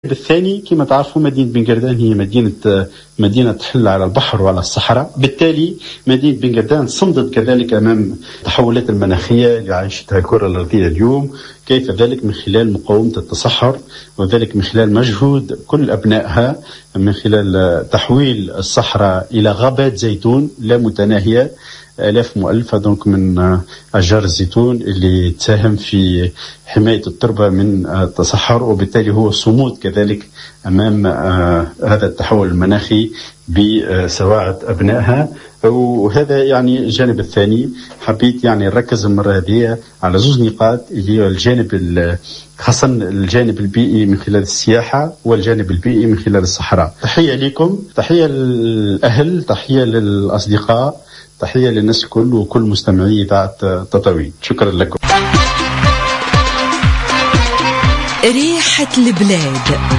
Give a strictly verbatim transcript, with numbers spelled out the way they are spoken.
بالثاني كما تعرفوا مدينة بن قردان هي مدينة مدينة تحل على البحر وعلى الصحراء، بالتالي مدينة بن قردان صمدت كذلك أمام التحولات المناخية اللي عايشتها الكرة الأرضية اليوم، كيف ذلك من خلال مقاومة التصحر، وذلك من خلال مجهود كل أبنائها، من خلال تحويل الصحراء إلى غابات زيتون لا متناهية، آلاف مؤلفة دونك من أشجار الزيتون اللي تساهم في حماية التربة من التصحر، وبالتالي هو صمود كذلك أمام هذا التحول المناخي بسواعد أبنائها. وهذا يعني الجانب الثاني. حبيت يعني نركز المرة هذه على زوج نقاط، اللي هي الجانب خاصة الجانب البيئي من خلال السياحة، والجانب البيئي من خلال الصحراء. تحية لكم، تحية للأهل، تحية للأصدقاء، تحية للناس الكل وكل مستمعي إذاعة تطاوين. شكرا لكم. ريحة البلاد.